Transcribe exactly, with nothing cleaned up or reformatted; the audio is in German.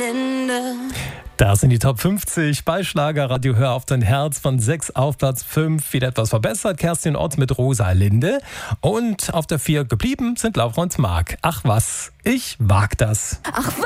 Rosalinde. Das sind die Top fünfzig bei Schlagerradio Hör auf dein Herz, von sechs auf Platz fünf. Wieder etwas verbessert. Kerstin Ott mit Rosalinde. Und auf der vier geblieben sind Laura und Marc. Ach was, ich wag das. Ach